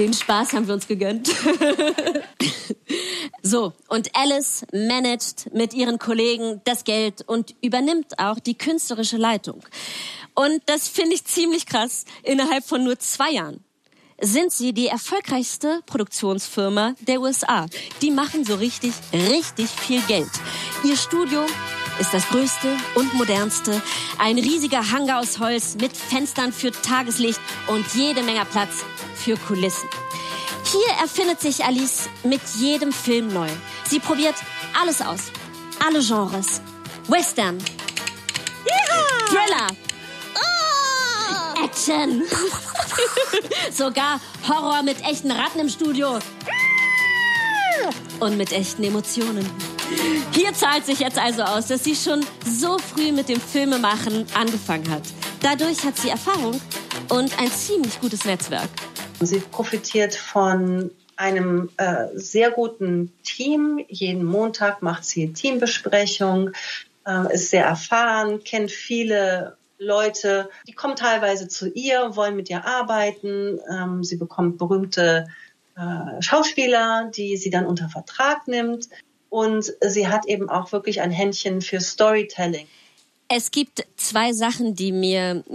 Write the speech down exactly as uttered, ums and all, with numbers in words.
Den Spaß haben wir uns gegönnt. So, und Alice managt mit ihren Kollegen das Geld und übernimmt auch die künstlerische Leitung. Und das finde ich ziemlich krass. Innerhalb von nur zwei Jahren sind sie die erfolgreichste Produktionsfirma der U S A. Die machen so richtig, richtig viel Geld. Ihr Studio ist das größte und modernste. Ein riesiger Hangar aus Holz mit Fenstern für Tageslicht und jede Menge Platz für Kulissen. Hier erfindet sich Alice mit jedem Film neu. Sie probiert alles aus. Alle Genres. Western. Ja! Thriller. Oh! Action. Sogar Horror mit echten Ratten im Studio. Und mit echten Emotionen. Hier zahlt sich jetzt also aus, dass sie schon so früh mit dem Filmemachen angefangen hat. Dadurch hat sie Erfahrung und ein ziemlich gutes Netzwerk. Sie profitiert von einem äh, sehr guten Team. Jeden Montag macht sie Teambesprechung, äh, ist sehr erfahren, kennt viele Leute. Die kommen teilweise zu ihr, wollen mit ihr arbeiten. Ähm, sie bekommt berühmte äh, Schauspieler, die sie dann unter Vertrag nimmt. Und sie hat eben auch wirklich ein Händchen für Storytelling. Es gibt zwei Sachen, die mir